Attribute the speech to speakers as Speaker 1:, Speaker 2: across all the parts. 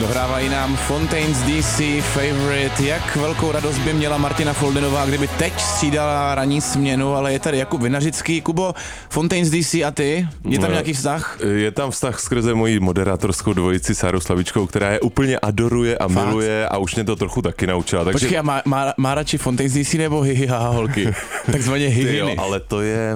Speaker 1: Dohrávají nám Fontaines DC Favorite. Jak velkou radost by měla Martina Foldenová, kdyby teď střídala ranní směnu, ale je tady Jakub Vinařický. Kubo, Fontaines DC a ty? Je tam nějaký vztah?
Speaker 2: Je tam vztah skrze moji moderátorskou dvojici Sáru Slavičkou, která je úplně adoruje a miluje a už mě to trochu taky naučila. Takže...
Speaker 1: Počkej, a má radši Fontaines DC nebo hihi haha holky? Takzvaně hihiny.
Speaker 2: Jo, ale to je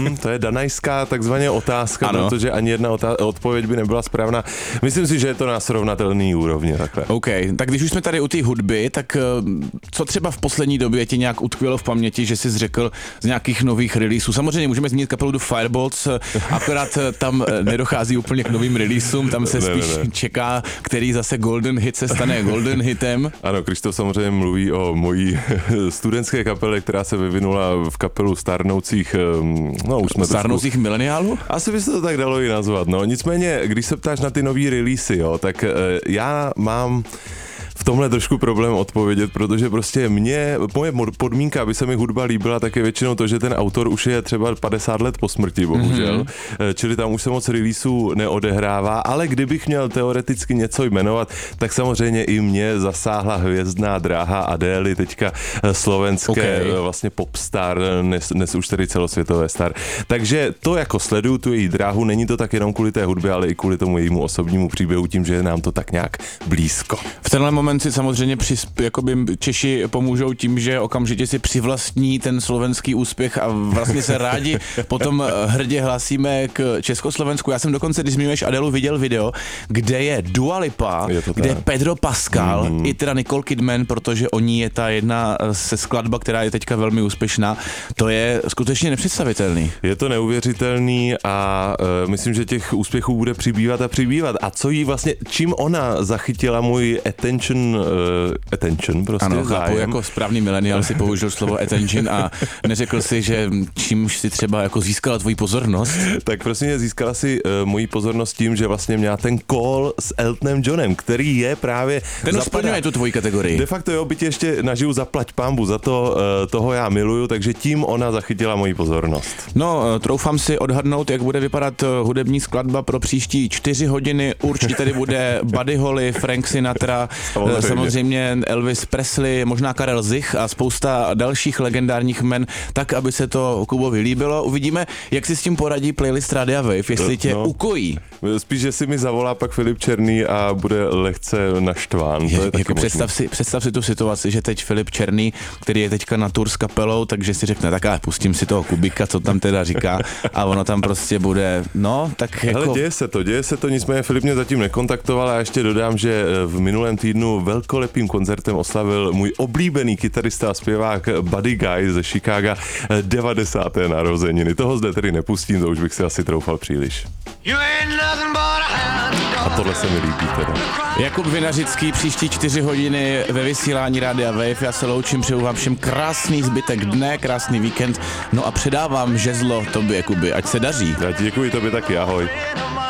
Speaker 2: danajská takzvaně otázka, protože ani jedna odpověď by nebyla správná. Myslím si, že je to na srovnatelný úrovni takhle.
Speaker 1: OK, tak když už jsme tady u té hudby, tak co třeba v poslední době ti nějak utkvělo v paměti, že jsi řekl z nějakých nových releaseů? Samozřejmě můžeme zmínit kapelu The Firebolts, akorát tam nedochází úplně k novým releaseům, tam se spíš čeká, který zase golden hit se stane golden hitem.
Speaker 2: Ano, Krištof samozřejmě mluví o mojí studentské kapele, která se vyvinula v kapelu stárnoucích,
Speaker 1: stárnoucích mileniálů?
Speaker 2: Asi by se to tak dalo i nazvat, no. Nicméně, když se ptáš na ty nový releasy, jo, tak já mám v tomhle trošku problém odpovědět, protože prostě moje podmínka, aby se mi hudba líbila, tak je většinou to, že ten autor už je třeba 50 let po smrti, bohužel. Čili tam už se moc releaseů neodehrává, ale kdybych měl teoreticky něco jmenovat, tak samozřejmě i mě zasáhla hvězdná dráha Adély, teďka slovenské vlastně popstar, dnes už tedy celosvětové star. Takže to jako sleduju tu její dráhu, není to tak jenom kvůli té hudbě, ale i kvůli tomu jejímu osobnímu příběhu, tím, že je nám to tak nějak blízko.
Speaker 1: V tenhle moment si samozřejmě jakoby Češi pomůžou tím, že okamžitě si přivlastní ten slovenský úspěch a vlastně se rádi potom hrdě hlásíme k Československu. Já jsem dokonce, když zmiňuješ Adelu, viděl video, kde je Dua Lipa, kde je Pedro Pascal i teda Nicole Kidman, protože o ní je ta jedna se skladba, která je teďka velmi úspěšná. To je skutečně nepředstavitelný.
Speaker 2: Je to neuvěřitelný a myslím, že těch úspěchů bude přibývat a přibývat. A co jí vlastně, čím ona zachytila můj attention prostě.
Speaker 1: Ano, chápu, jako správný milenial si použil slovo attention a neřekl si, že čímž si třeba jako získala tvoji pozornost.
Speaker 2: Tak prosím mě, získala si moji pozornost tím, že vlastně měla ten call s Eltonem Johnem, který je právě...
Speaker 1: Ten už splňuje tu tvoji kategorii.
Speaker 2: De facto jo, by tě ještě naživu zaplať pambu, za to toho já miluju, takže tím ona zachytila moji pozornost.
Speaker 1: No, troufám si odhadnout, jak bude vypadat hudební skladba pro příští 4 hodiny. Určitě tady bude Buddy Holly, Frank Sinatra, samozřejmě Elvis Presley, možná Karel Zich a spousta dalších legendárních men, tak, aby se to Kubovi líbilo. Uvidíme, jak si s tím poradí playlist Radia Wave, jestli tě ukojí.
Speaker 2: Spíš, že si mi zavolá pak Filip Černý a bude lehce naštván. To je
Speaker 1: jako představ si tu situaci, že teď Filip Černý, který je teďka na tour s kapelou, takže si řekne, tak pustím si toho Kubíka, co tam teda říká, a ono tam prostě bude, tak jako...
Speaker 2: Hele, děje se to, nicméně Filip mě zatím nekontaktoval a ještě dodám, že v minulém týdnu velkolepým koncertem oslavil můj oblíbený kytarista a zpěvák Buddy Guy ze Chicaga 90. narozeniny. Toho zde tedy nepustím, to už bych si asi troufal příliš. A tohle se mi líbí teda.
Speaker 1: Jakub Vinařický, příští 4 hodiny ve vysílání Rádia Wave. Já se loučím, přeju vám všem krásný zbytek dne, krásný víkend. No a předávám žezlo tobě, Jakuby, ať se daří.
Speaker 2: Já ti děkuji, tobě taky, ahoj.